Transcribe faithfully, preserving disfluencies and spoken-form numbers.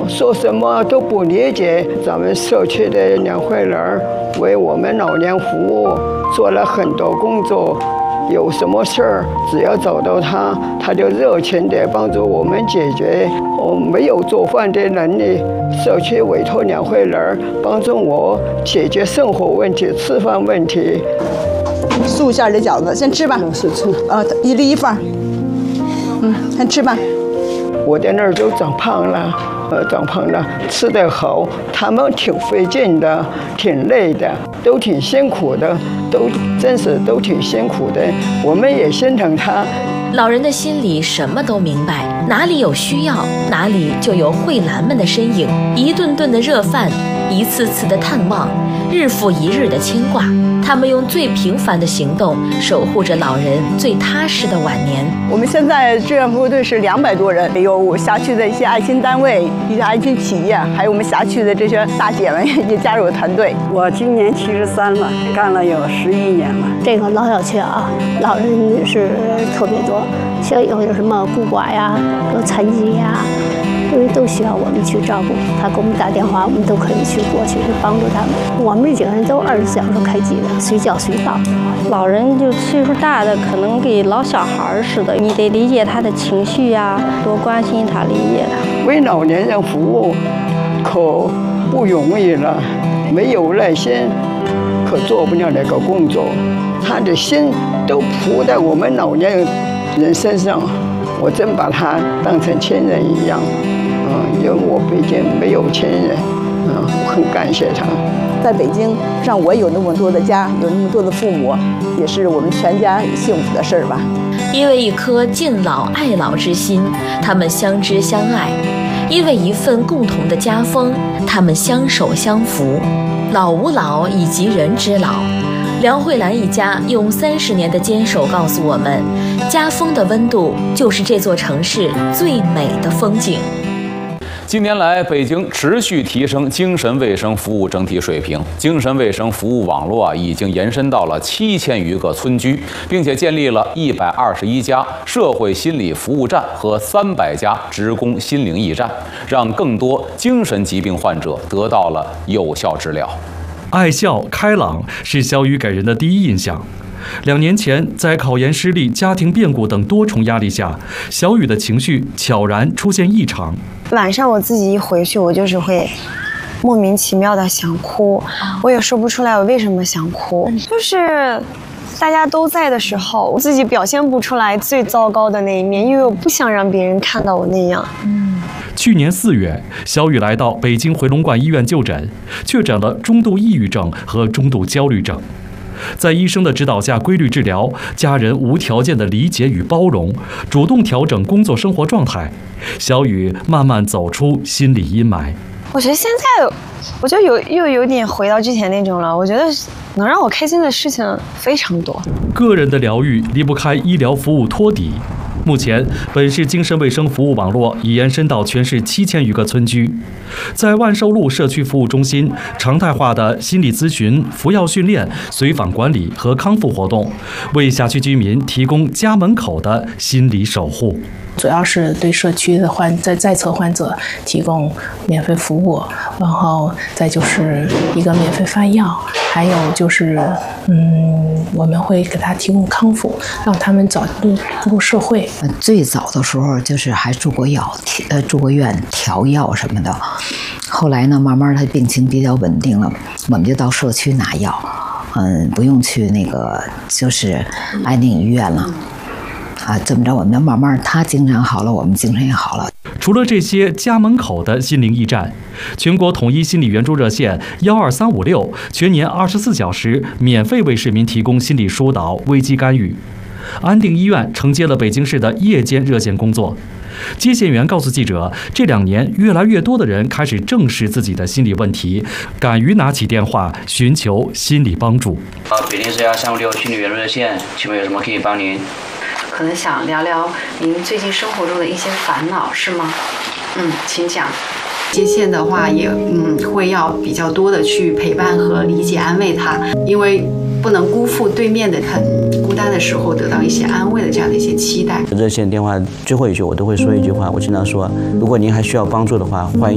说什么都不理解。咱们社区的梁慧仁为我们老年服务，做了很多工作。有什么事儿，只要找到他，他就热情地帮助我们解决。我没有做饭的能力，社区委托梁慧仁帮助我解决生活问题、吃饭问题。 素馅的饺子，先吃吧。 是吃。 啊，一粒一份。嗯，先吃吧。 我在那儿都长胖了，呃，长胖了，吃得好。他们挺费劲的，挺累的，都挺辛苦的，都真是都挺辛苦的。我们也心疼他。 老人的心里什么都明白，哪里有需要，哪里就有慧兰们的身影。一顿顿的热饭，一次次的探望，日复一日的牵挂。他们用最平凡的行动守护着老人最踏实的晚年。 我们现在志愿服务队是两百多人，有辖区的一些爱心单位、一些爱心企业，还有我们辖区的这些大姐们也加入团队。 我今年七十三了，干了有十一年了。 这个老小区啊，老人是特别多，像有有什么孤寡呀、有残疾呀。因为都需要我们去照顾，他给我们打电话，我们都可以去过去去帮助他们。我们这几个人都二十四小时开机的，随叫随到。 老人就岁数大的，可能跟老小孩似的，你得理解他的情绪呀，多关心他，理解他。 为老年人服务可不容易了，没有耐心可做不了那个工作。他的心都扑在我们老年人身上。我真把他当成亲人一样，嗯，因为我北京没有亲人，嗯，我很感谢他。 在北京，让我有那么多的家，有那么多的父母，也是我们全家幸福的事儿吧。 因为一颗敬老爱老之心，他们相知相爱；因为一份共同的家风，他们相守相扶。老吾老以及人之老。梁慧兰一家用三十年的坚守告诉我们，家风的温度就是这座城市最美的风景。 近年来，北京持续提升精神卫生服务整体水平，精神卫生服务网络啊已经延伸到了七千余个村居，并且建立了一百二十一家社会心理服务站和三百家职工心灵驿站，让更多精神疾病患者得到了有效治疗。 爱笑开朗是小雨给人的第一印象。两年前，在考研失利、家庭变故等多重压力下，小雨的情绪悄然出现异常。 晚上我自己一回去，我就是会莫名其妙的想哭，我也说不出来我为什么想哭，就是大家都在的时候，我自己表现不出来最糟糕的那一面，因为我不想让别人看到我那样。嗯。 去年四月，小雨来到北京回龙观医院就诊，确诊了中度抑郁症和中度焦虑症。在医生的指导下规律治疗，家人无条件的理解与包容，主动调整工作生活状态，小雨慢慢走出心理阴霾。 我觉得现在，我觉得有又有点回到之前那种了。我觉得能让我开心的事情非常多。 个人的疗愈离不开医疗服务托底。目前，本市精神卫生服务网络已延伸到全市七千余个村居。在万寿路社区服务中心，常态化的心理咨询、服药训练、随访管理和康复活动，为辖区居民提供家门口的心理守护。 主要是对社区的患在在册患者提供免费服务，然后再就是一个免费发药，还有就是嗯，我们会给他提供康复，让他们早入入社会。 最早的时候就是还住过药，呃，住过院调药什么的。后来呢，慢慢他病情比较稳定了，我们就到社区拿药，嗯，不用去那个就是安定医院了。啊，这么着，我们就慢慢，他精神好了，我们精神也好了。 除了这些家门口的心灵驿站，全国统一心理援助热线幺二三五六全年二十四小时免费为市民提供心理疏导、危机干预。安定医院承接了北京市的夜间热线工作。接线员告诉记者，这两年越来越多的人开始正视自己的心理问题，敢于拿起电话寻求心理帮助。 啊，北京市幺三五六心理援助热线，请问有什么可以帮您？ 可能想聊聊您最近生活中的一些烦恼，是吗？嗯，请讲。 接线的话也嗯会要比较多的去陪伴和理解安慰他，因为不能辜负对面的很孤单的时候得到一些安慰的这样的一些期待。 热线电话最后一句我都会说一句话，我经常说，如果您还需要帮助的话，欢迎